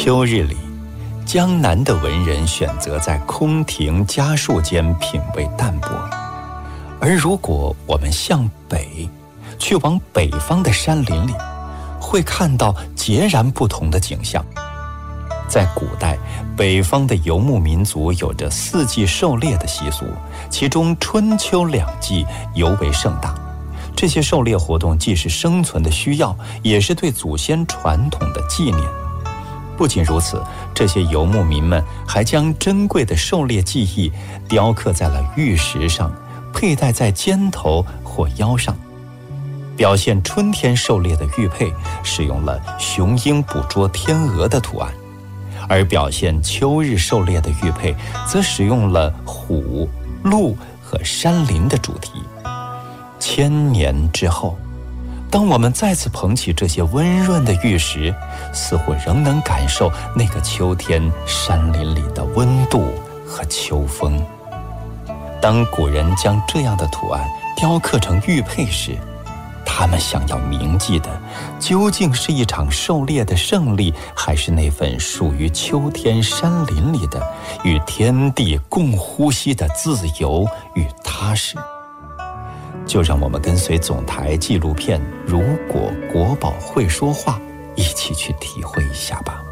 秋日里，江南的文人选择在空庭家树间品味淡泊，而如果我们向北，去往北方的山林里，会看到截然不同的景象。在古代，北方的游牧民族有着4季狩猎的习俗，其中春秋2季尤为盛大。这些狩猎活动既是生存的需要，也是对祖先传统的纪念。不仅如此，这些游牧民们还将珍贵的狩猎技艺雕刻在了玉石上，佩戴在肩头或腰上。表现春天狩猎的玉佩使用了雄鹰捕捉天鹅的图案，而表现秋日狩猎的玉佩则使用了虎、鹿和山林的主题。1000年之后，当我们再次捧起这些温润的玉石，似乎仍能感受那个秋天山林里的温度和秋风。当古人将这样的图案雕刻成玉佩时，他们想要铭记的究竟是一场狩猎的胜利，还是那份属于秋天山林里的与天地共呼吸的自由与踏实？就让我们跟随总台纪录片《如果国宝会说话》一起去体会一下吧。